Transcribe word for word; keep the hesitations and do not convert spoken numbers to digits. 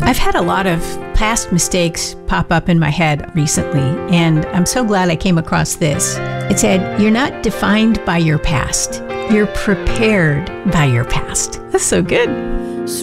I've had a lot of past mistakes pop up in my head recently, and I'm so glad I came across this. It said, "You're not defined by your past. You're prepared by your past." That's so good.